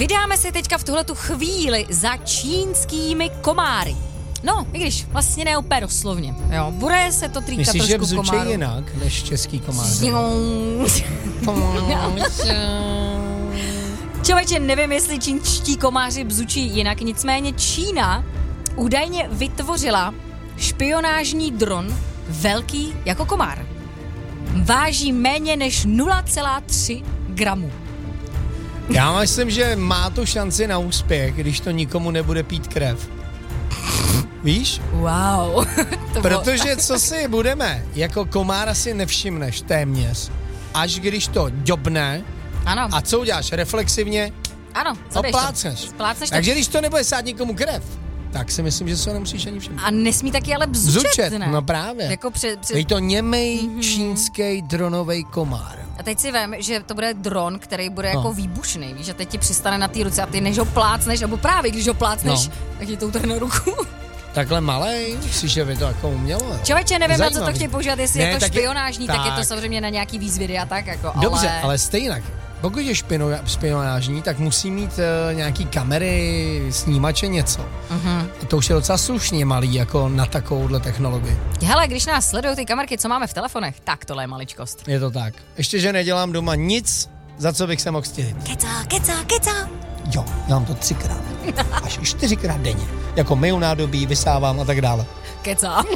vydáme se teďka v tuhletu chvíli za čínskými komáry. No, i když vlastně ne úplně doslovně. Jo, bude se to týkat trošku komáru. Myslíš, že bzučí jinak než český komáři? Člověče, nevím, jestli čínští komáři bzučí jinak, nicméně Čína údajně vytvořila špionážní dron velký jako komár. Váží méně než 0,3 gramu. Já myslím, že má to šanci na úspěch, když to nikomu nebude pít krev. Víš? Wow. Protože co si budeme, jako komára si nevšimneš téměř, až když to ďobne. Ano. A co uděláš? Reflexivně? Ano, oplácneš. Takže když to nebude sát nikomu krev, tak si myslím, že se ho nemusíš ani všimnout. A nesmí taky ale bzučet, ne? No právě. Jako je to němej čínský dronovej komár. A teď si vem, že to bude dron, který bude jako výbušný, víš, že teď ti přistane na té ruce a ty než ho plácneš, nebo právě když ho plácneš, tak ti to utrhne ruku. Takhle malej, myslíš, že by to jako umělo? Člověče, nevím, na co to chtějí používat, jestli je to špionážní, tak je to samozřejmě na nějaký výzvy a tak, jako, dobře, ale stejně. Pokud je špionážní, tak musí mít nějaký kamery, snímače, něco. A to už je docela slušně malý, jako na takovouhle technologii. Hele, když nás sledují ty kamerky, co máme v telefonech, tak tohle je maličkost. Je to tak. Ještě, že nedělám doma nic, za co bych se mohl stydět. Keca. Jo, dělám to 3krát. Až 4krát denně. Jako myju nádobí, vysávám a tak dále. Keca.